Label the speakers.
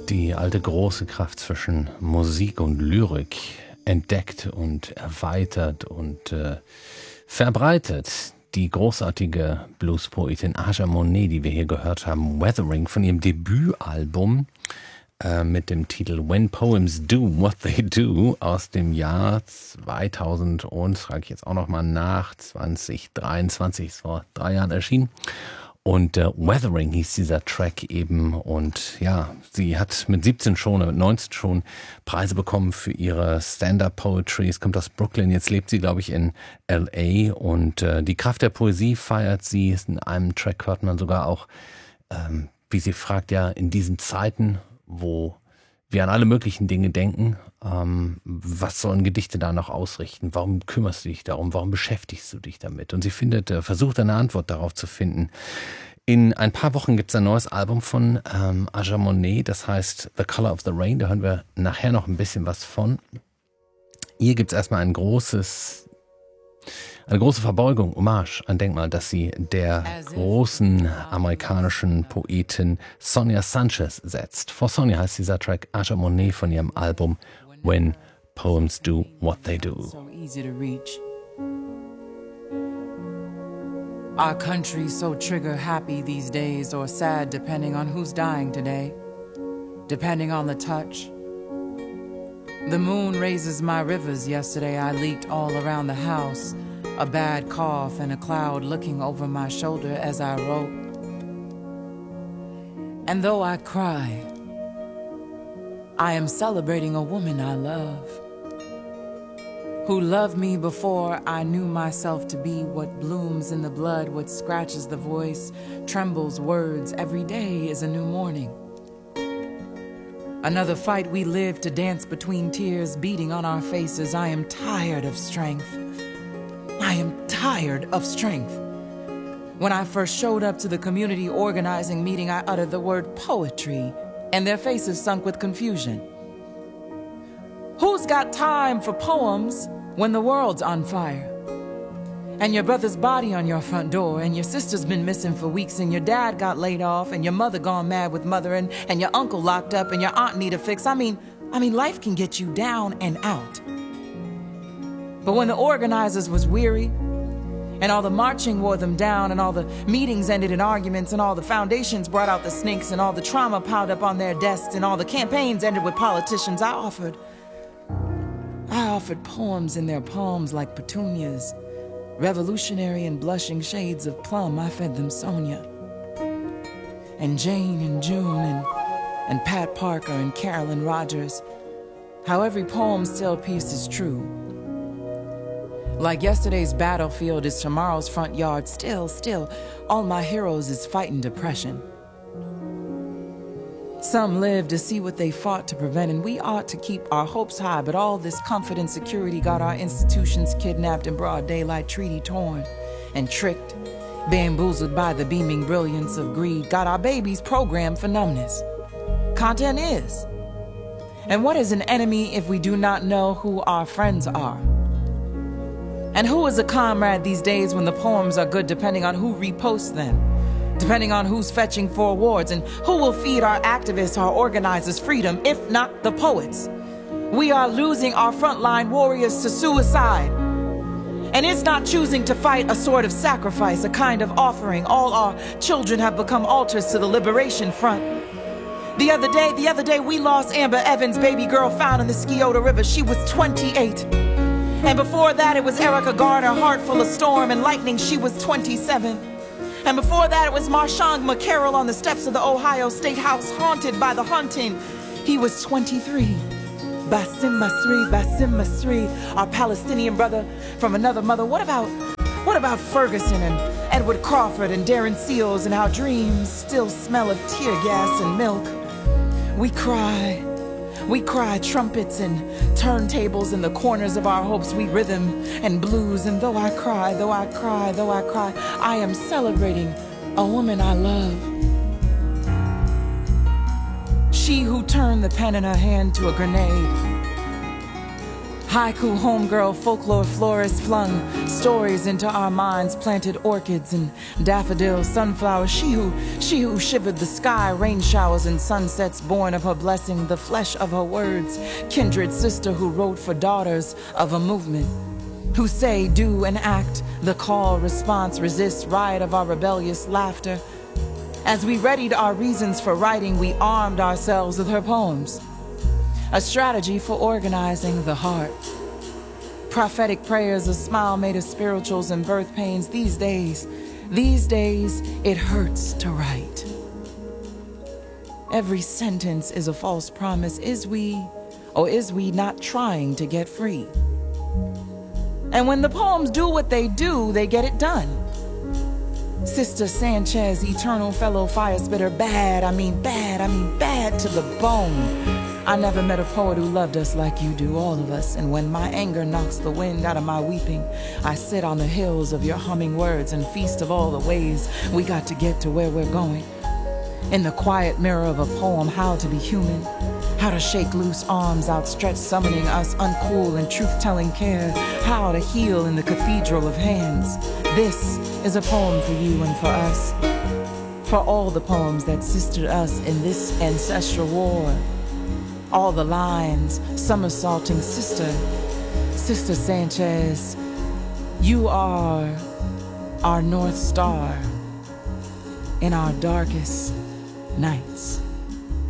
Speaker 1: Die alte große Kraft zwischen Musik und Lyrik entdeckt und erweitert und verbreitet. Die großartige Bluespoetin Aja Monet, die wir hier gehört haben, Weathering, von ihrem Debütalbum mit dem Titel When Poems Do What They Do aus dem Jahr 2000 und, frage ich jetzt auch nochmal nach, 2023, ist vor 3 Jahren erschienen. Und Weathering hieß dieser Track eben. Und ja, sie hat mit 17 schon, mit 19 schon Preise bekommen für ihre Stand-Up-Poetry. Es kommt aus Brooklyn, jetzt lebt sie, glaube ich, in L.A. Und die Kraft der Poesie feiert sie. In einem Track hört man sogar auch, wie sie fragt, ja, in diesen Zeiten, wo wir an alle möglichen Dinge denken, was sollen Gedichte da noch ausrichten? Warum kümmerst du dich darum? Warum beschäftigst du dich damit? Und sie versucht eine Antwort darauf zu finden. In ein paar Wochen gibt es ein neues Album von Aja Monet, das heißt The Color of the Rain. Da hören wir nachher noch ein bisschen was von. Hier gibt es erstmal eine große Verbeugung, Hommage, ein Denkmal, das sie der großen amerikanischen Poetin Sonia Sanchez setzt. For Sonia heißt dieser Track Aja Monet von ihrem Album When Poems Do What They Do.
Speaker 2: So easy to reach. Our country's so trigger happy these days, or sad depending on who's dying today, depending on the touch. The moon raises my rivers. Yesterday I leaked all around the house. A bad cough and a cloud looking over my shoulder as I wrote. And though I cry, I am celebrating a woman I love, who loved me before I knew myself to be. What blooms in the blood, what scratches the voice, trembles words. Every day is a new morning. Another fight we live to dance between tears beating on our faces. I am tired of strength. I am tired of strength. When I first showed up to the community organizing meeting, I uttered the word poetry, and their faces sunk with confusion. Who's got time for poems when the world's on fire? And your brother's body on your front door, and your sister's been missing for weeks, and your dad got laid off, and your mother gone mad with mothering, and your uncle locked up, and your aunt need a fix. I mean, life can get you down and out. But when the organizers was weary, and all the marching wore them down, and all the meetings ended in arguments, and all the foundations brought out the snakes, and all the trauma piled up on their desks, and all the campaigns ended with politicians, I offered poems in their palms like petunias, revolutionary and blushing shades of plum. I fed them Sonia, and Jane, and June, and Pat Parker, and Carolyn Rogers. How every poem still piece is true. Like yesterday's battlefield is tomorrow's front yard. Still, all my heroes is fighting depression. Some live to see what they fought to prevent, and we ought to keep our hopes high, but all this comfort and security got our institutions kidnapped in broad daylight, treaty torn and tricked, bamboozled by the beaming brilliance of greed, got our babies programmed for numbness. Content is. And what is an enemy if we do not know who our friends are? And who is a comrade these days when the poems are good, depending on who reposts them, depending on who's fetching for awards, and who will feed our activists, our organizers freedom, if not the poets? We are losing our frontline warriors to suicide. And it's not choosing to fight a sort of sacrifice, a kind of offering. All our children have become altars to the liberation front. The other day we lost Amber Evans, baby girl found in the Scioto River. She was 28. And before that, it was Erica Garner, heart full of storm and lightning. She was 27. And before that, it was Marshawn McCarroll on the steps of the Ohio State House, haunted by the haunting. He was 23. Basim Masri, our Palestinian brother from another mother. What about Ferguson and Edward Crawford and Darren Seals, and how dreams still smell of tear gas and milk? We cry trumpets and turntables in the corners of our hopes. We rhythm and blues, and though I cry, I am celebrating a woman I love. She who turned the pen in her hand to a grenade. Haiku homegirl, folklore florist flung stories into our minds, planted orchids and daffodils, sunflowers. She who shivered the sky, rain showers and sunsets, born of her blessing, the flesh of her words. Kindred sister who wrote for daughters of a movement, who say, do and act, the call, response, resist, riot of our rebellious laughter. As we readied our reasons for writing, we armed ourselves with her poems. A strategy for organizing the heart. Prophetic prayers, a smile made of spirituals and birth pains. These days, it hurts to write. Every sentence is a false promise. Is we not trying to get free? And when the poems do what they do, they get it done. Sister Sanchez, eternal fellow fire spitter, bad to the bone. I never met a poet who loved us like you do, all of us. And when my anger knocks the wind out of my weeping, I sit on the hills of your humming words and feast of all the ways we got to get to where we're going. In the quiet mirror of a poem, how to be human, how to shake loose arms outstretched, summoning us uncool and truth-telling care, how to heal in the cathedral of hands. This is a poem for you and for us, for all the poems that sistered us in this ancestral war. All the lines somersaulting, Sister Sanchez, you are our North Star in our darkest nights.